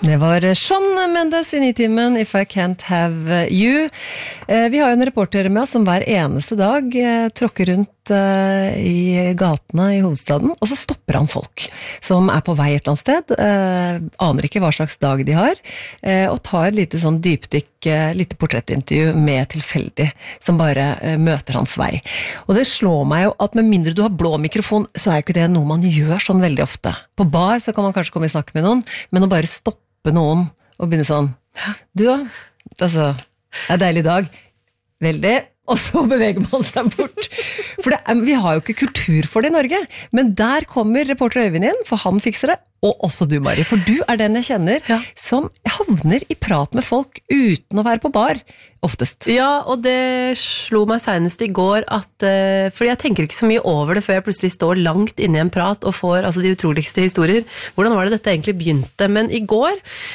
Det var Shawn Mendes i Nitimen, If I Can't Have You. Vi har jo en reporter med oss som hver eneste dag tråkker rundt i gatene i hovedstaden, og så stopper han folk som på vei et eller annet sted, aner ikke hva slags dag de har, og tar et lite sånn dypdykk, lite portrettintervju med tilfeldig, som bare møter hans vei. Og det slår meg jo at med mindre du har blå mikrofon, så jo ikke det noe man gjør sånn veldig ofte. På bar så kan man kanskje komme i snakk med noen, men å bare stoppe noen og begynne sånn, du da, altså, det deilig dag, veldig, og så beveger man seg bort. For vi har jo ikke kultur for det i Norge, men der kommer reporter Øyvind inn, for han fikser det, og også du, Mari, for du den jeg kjenner som havner i prat med folk uten å være på bar, oftest. Ja, og det slo meg senest i går at, fordi jeg tenker ikke så mye over det før jeg plutselig står langt inne i en prat og får altså, de utroligste historier. Hvordan var det dette egentlig begynte? Men i går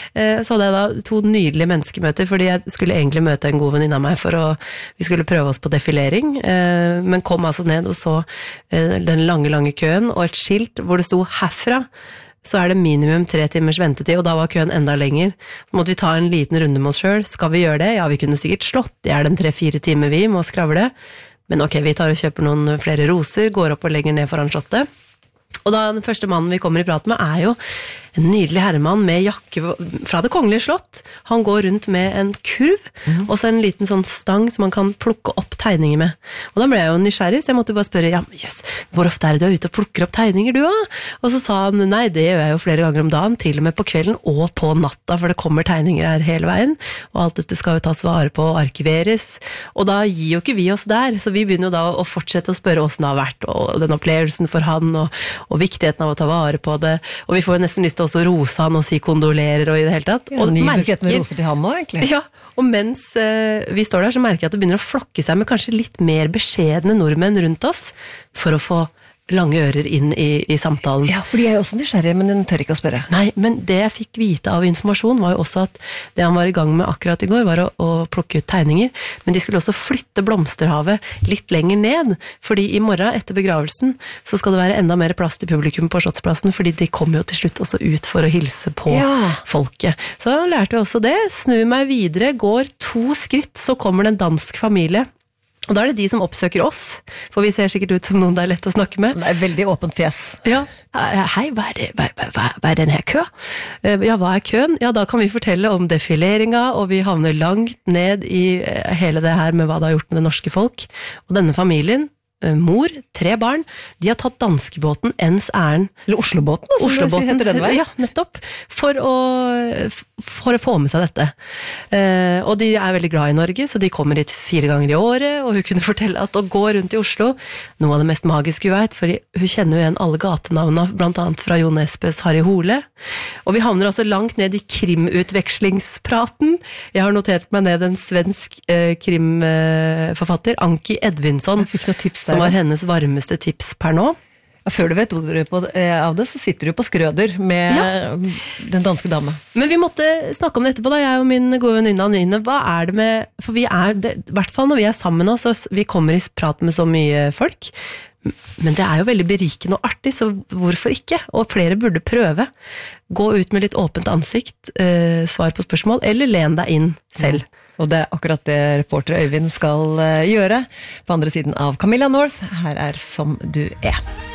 så hadde jeg da 2 nydelige menneskemøter, fordi jeg skulle egentlig møte en god venninne av meg vi skulle prøve oss på defilering, men kom altså ned og så den lange køen og et skilt hvor det sto herfra, så det minimum 3 timers ventetid, og da var køen enda lenger. Så måtte vi ta en liten runde med oss selv. Skal vi gjøre det? Ja, vi kunne sikkert slått. Det den 3-4 timer vi må skravle. Men ok, vi tar og kjøper noen flere roser, går opp og legger ned foran slottet. Og da den første mannen vi kommer i prat med jo en nydelig herremann med jakke fra det kongelige slott. Han går rundt med en kurv, og så en liten sånn stang som man kan plukke opp tegninger med. Og da ble jeg jo nysgjerrig, så jeg måtte bare spørre, hvor ofte det du ute og plukker opp tegninger du da? Og så sa han, nei, det gjør jeg jo flere ganger om dagen, til og med på kvelden og på natta, for det kommer tegninger her hele veien, og alt dette skal jo tas vare på og arkiveres. Og da gir jo ikke vi oss der, så vi begynner jo da å fortsette å spørre hvordan det har vært, og den opplevelsen for han, og viktigheten av å ta vare på det, og vi får jo nesten lyst til også rose han og si kondolerer og i det hele tatt. Ja, og ny bukett med roser til han nå, egentlig. Ja, og mens vi står der, så merker jeg at det begynner å flokke seg med kanskje litt mer beskjedne nordmenn rundt oss, for å få lange ører inn i samtalen. Ja, for de jo også nysgjerrige, men den tør ikke å spørre. Nei, men det jeg fikk vite av informasjon var jo også at det han var i gang med akkurat i går var å plukke ut tegninger, men de skulle også flytte blomsterhavet litt lenger ned, fordi i morgen etter begravelsen så skal det være enda mer plass til publikum på Slottsplassen, fordi de kommer jo til slutt også ut for å hilse på folket. Så jeg lærte også det, snur meg videre, går 2 skritt, så kommer det en dansk familie. Og da det de som oppsøker oss, for vi ser sikkert ut som noen det lett å snakke med. Det veldig åpent fjes. Ja, hei, hva den her kø? Ja, hva køen? Ja, da kan vi fortelle om defileringa, og vi havner langt ned i hele det her med hva det har gjort med det norske folk. Og denne familien, mor, 3 barn, de har tatt danskebåten ens ærend. Eller Oslobåten, altså, Oslobåten heter den vei. Ja, nettopp. For å få med seg dette. Og de veldig glad i Norge, så de kommer hit 4 ganger i året, og hun kunne fortelle at å gå rundt i Oslo, noe av det mest magiske hun vet, for hun kjenner jo igjen alle gatenavnene, blant annet fra Jon Esbøs Harry Hole. Og vi havner altså langt ned i krimutvekslingspraten. Jeg har notert meg ned en svensk krimforfatter, Anki Edvinsson. Jeg fikk noen tips der. Som var hennes varmeste tips per nå. Ja, før du vet ordet av det, så sitter du på skrøder med den danske dame. Men vi måtte snakke om det etterpå da, jeg og min gode venninne Anine. Hva det med, for vi i hvert fall når vi sammen nå, så vi kommer i prat med så mye folk, men det jo veldig berikende og artig, så hvorfor ikke? Og flere burde prøve. Gå ut med litt åpent ansikt, svar på spørsmål, eller len deg inn selv. Og det akkurat det reporter Øyvind skal gjøre. På andre siden av Camilla North, her Som du